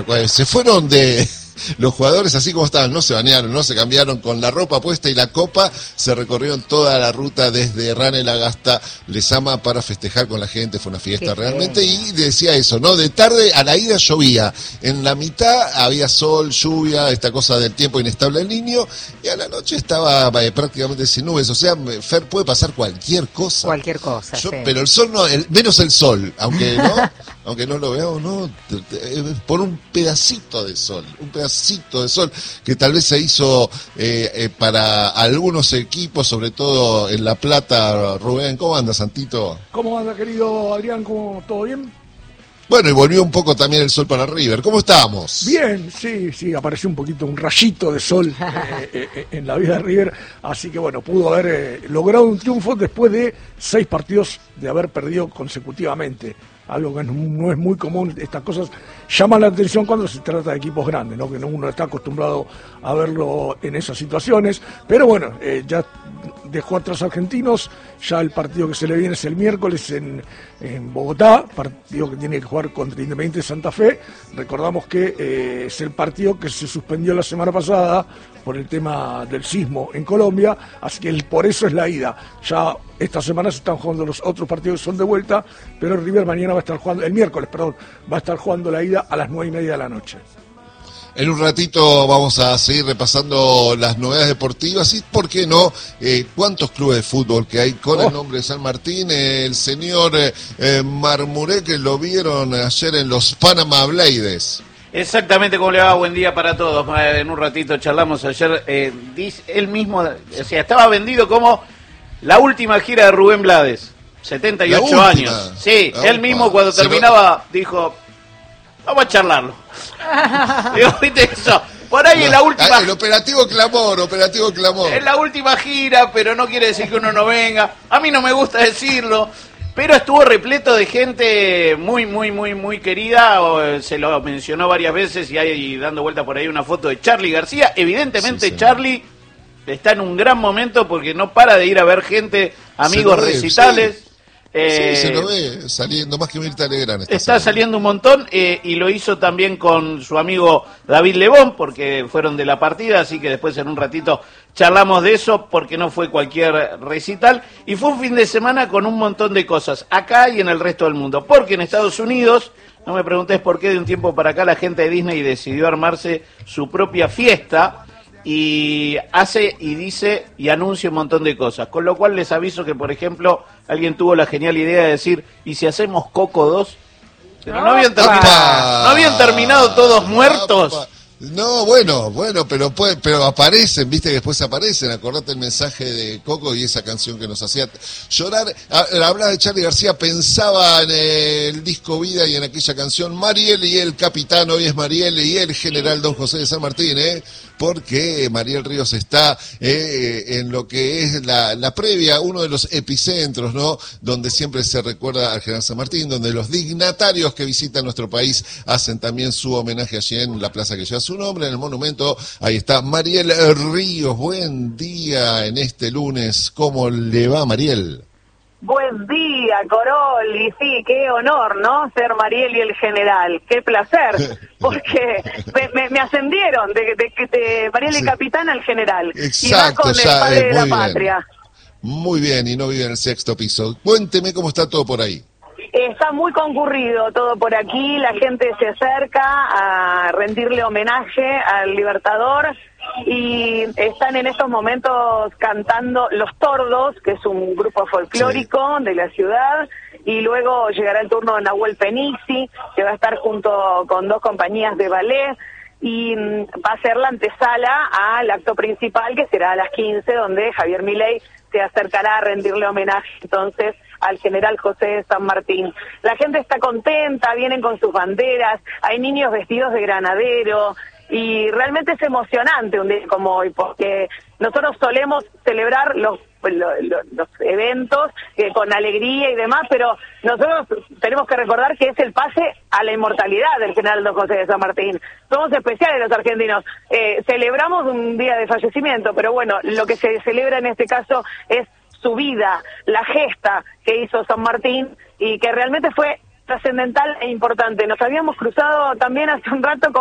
Se fueron de los jugadores así como estaban, no se bañaron, no se cambiaron, con la ropa puesta y la copa, se recorrieron toda la ruta desde Ranelagh hasta Lezama para festejar con la gente. Fue una fiesta realmente, y decía eso, ¿no? De tarde a la ida llovía, en la mitad había sol, lluvia, esta cosa del tiempo inestable del niño, y a la noche estaba prácticamente sin nubes. O sea, Fer, puede pasar cualquier cosa. Cualquier cosa, sí. Pero el sol no, menos el sol, aunque no, aunque no lo veamos, no, por un pedacito de sol, que tal vez se hizo para algunos equipos, sobre todo en La Plata. Rubén, ¿cómo anda, Santito? ¿Cómo anda, querido Adrián? ¿Todo bien? Bueno, y volvió un poco también el sol para River. ¿Cómo estamos? Bien, sí, apareció un poquito, un rayito de sol en la vida de River, así que bueno, pudo haber logrado un triunfo después de 6 partidos de haber perdido consecutivamente. Algo que no es muy común. Estas cosas llaman la atención cuando se trata de equipos grandes, ¿no? Que uno está acostumbrado a verlo en esas situaciones, pero bueno, ya dejó atrás a Argentinos. Ya el partido que se le viene es el miércoles en Bogotá, partido que tiene que jugar contra Independiente de Santa Fe. Recordamos que es el partido que se suspendió la semana pasada por el tema del sismo en Colombia, así que por eso es la ida. Ya esta semana se están jugando los otros partidos que son de vuelta, pero River mañana va a estar jugando, el miércoles, perdón, va a estar jugando la ida a las 9:30 de la noche. En un ratito vamos a seguir repasando las novedades deportivas y, ¿por qué no?, cuántos clubes de fútbol que hay con el nombre de San Martín. El señor Marmuré, que lo vieron ayer en los Panama Blades. Exactamente, ¿cómo le va? Buen día para todos. En un ratito charlamos ayer. Él mismo, o sea, estaba vendido como la última gira de Rubén Blades. 78 años. Sí, él mismo cuando terminaba dijo, vamos a charlarlo. Digo, ¿viste eso? Por ahí en la última... El operativo clamor. Es la última gira, pero no quiere decir que uno no venga. A mí no me gusta decirlo. Pero estuvo repleto de gente muy querida. Se lo mencionó varias veces y hay dando vuelta por ahí una foto de Charly García. Evidentemente sí, Charly está en un gran momento porque no para de ir a ver gente, amigos, recitales. Sí. Sí, se lo ve saliendo más que Mirta Legrand. Está saliendo un montón, y lo hizo también con su amigo David Lebón, porque fueron de la partida, así que después en un ratito charlamos de eso, porque no fue cualquier recital, y fue un fin de semana con un montón de cosas, acá y en el resto del mundo, porque en Estados Unidos, no me preguntes por qué de un tiempo para acá la gente de Disney decidió armarse su propia fiesta, y hace y dice y anuncia un montón de cosas, con lo cual les aviso que, por ejemplo, alguien tuvo la genial idea de decir, ¿y si hacemos Coco 2? Pero no habían terminado todos muertos. No, bueno, pero aparecen, viste que después aparecen. Acordate el mensaje de Coco y esa canción que nos hacía llorar. Hablaba de Charly García, pensaba en el disco Vida y en aquella canción. Mariel y el capitán, hoy es Mariel y el general Don José de San Martín, porque Mariel Ríos está en lo que es la previa, uno de los epicentros, ¿no?, donde siempre se recuerda al general San Martín, donde los dignatarios que visitan nuestro país hacen también su homenaje allí en la plaza que lleva su nombre, en el monumento. Ahí está Mariel Ríos. Buen día en este lunes. ¿Cómo le va, Mariel? Buen día, Corol, y sí, qué honor, ¿no?, ser Mariel y el general, qué placer, porque me ascendieron de Mariel y capitán al general. Exacto, y va con el padre de la patria. Muy bien, y no vive en el 6º piso. Cuénteme cómo está todo por ahí. Está muy concurrido todo por aquí, la gente se acerca a rendirle homenaje al Libertador y están en estos momentos cantando Los Tordos, que es un grupo folclórico de la ciudad, y luego llegará el turno de Nahuel Penisi, que va a estar junto con 2 compañías de ballet, y va a ser la antesala al acto principal, que será a las 15, donde Javier Milei se acercará a rendirle homenaje entonces al general José de San Martín. La gente está contenta, vienen con sus banderas, hay niños vestidos de granadero, y realmente es emocionante un día como hoy, porque nosotros solemos celebrar los eventos con alegría y demás, pero nosotros tenemos que recordar que es el pase a la inmortalidad del general Don José de San Martín. Somos especiales los argentinos, celebramos un día de fallecimiento, pero bueno, lo que se celebra en este caso es su vida, la gesta que hizo San Martín, y que realmente fue trascendental e importante. Nos habíamos cruzado también hace un rato con